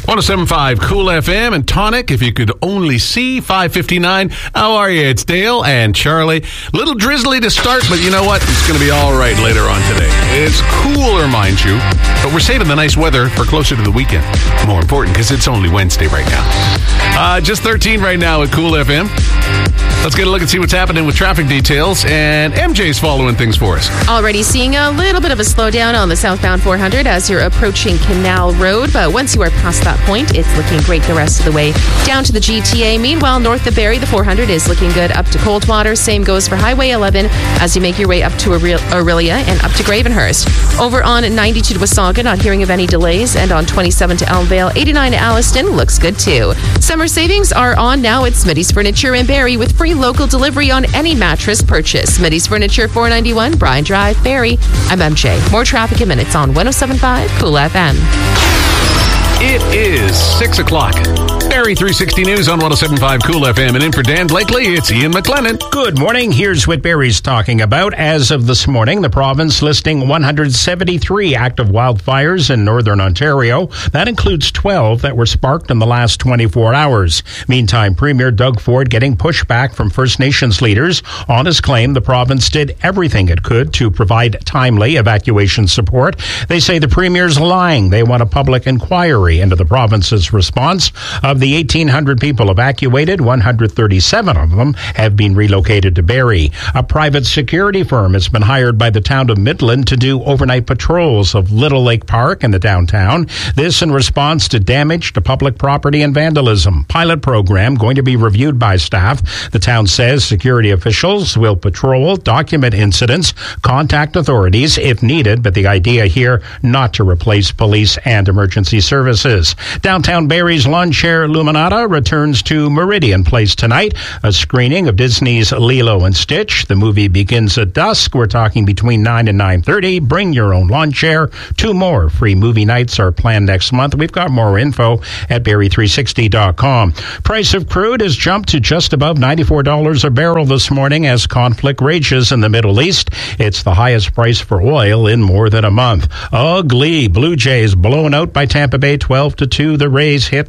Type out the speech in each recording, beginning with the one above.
107.5 Cool FM and Tonic, if you could only see, 5:59. How are you? It's Dale and Charlie. Little drizzly to start, but you know what? It's going to be all right later on today. It's cooler, mind you, but we're saving the nice weather for closer to the weekend. More important, because it's only Wednesday right now. Just 13 right now at Cool FM. Let's get a look and see what's happening with traffic details, and MJ's following things for us. Already seeing a little bit of a slowdown on the southbound 400 as you're approaching Canal Road, but once you are past that point, it's looking great the rest of the way down to the GTA. Meanwhile, north of Barrie, the 400 is looking good up to Coldwater. Same goes for Highway 11 as you make your way up to Aurelia and up to Gravenhurst. Over on 92 to Wasaga, not hearing of any delays, and on 27 to Elmvale, 89 to Alliston looks good too. Summer savings are on now at Smitty's Furniture in Barrie with free local delivery on any mattress purchase. Smitty's Furniture, 491 Bryan Drive, Barrie. I'm MJ. More traffic in minutes on 107.5 Cool FM. It is 6 o'clock. Barrie 360 News on 107.5 Cool FM. And in for Dan Blakely, it's Ian McLennan. Good morning. Here's what Barrie's talking about. As of this morning, the province listing 173 active wildfires in northern Ontario. That includes 12 that were sparked in the last 24 hours. Meantime, Premier Doug Ford getting pushback from First Nations leaders on his claim the province did everything it could to provide timely evacuation support. They say the Premier's lying. They want a public inquiry into the province's response. Of the 1,800 people evacuated, 137 of them have been relocated to Barrie. A private security firm has been hired by the town of Midland to do overnight patrols of Little Lake Park in the downtown. This in response to damage to public property and vandalism. Pilot program going to be reviewed by staff. The town says security officials will patrol, document incidents, contact authorities if needed, but the idea here not to replace police and emergency services. Downtown Barrie's lawn chair Luminata returns to Meridian Place tonight. A screening of Disney's Lilo and Stitch. The movie begins at dusk. We're talking between 9 and 9:30. Bring your own lawn chair. 2 more free movie nights are planned next month. We've got more info at Barrie360.com. Price of crude has jumped to just above $94 a barrel this morning as conflict rages in the Middle East. It's the highest price for oil in more than a month. Ugly. Blue Jays blown out by Tampa Bay 12-2. The Rays hit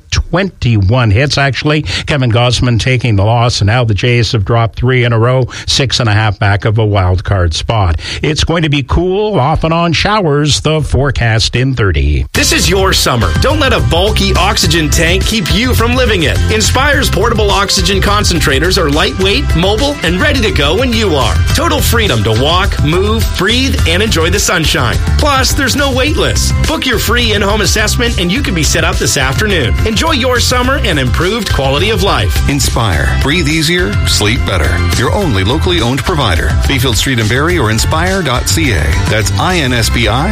21 hits, actually. Kevin Gausman taking the loss, and now the Jays have dropped 3 in a row, 6.5 back of a wild card spot. It's going to be cool, off and on showers, the forecast in 30. This is your summer. Don't let a bulky oxygen tank keep you from living it. Inspire's portable oxygen concentrators are lightweight, mobile, and ready to go when you are. Total freedom to walk, move, breathe, and enjoy the sunshine. Plus, there's no wait list. Book your free in-home assessment and you can be set up this afternoon. Enjoy your summer and improved quality of life. Inspire. Breathe easier, sleep better. Your only locally owned provider. Beefield Street in Barrie or inspire.ca. That's INSPI.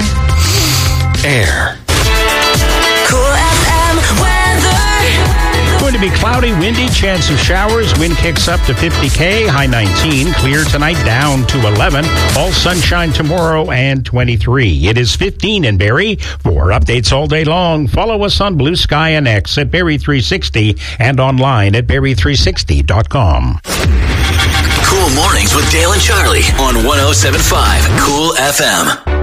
Air. Cool FM weather. Going to be cloudy, windy, chance of showers. Wind kicks up to 50 high 19. Clear tonight, down to 11. All sunshine tomorrow and 23. It is 15 in Barrie. For updates all day long, follow us on Blue Sky and X at Barrie360 and online at Barrie360.com. Cool Mornings with Dale and Charlie on 107.5 Cool FM.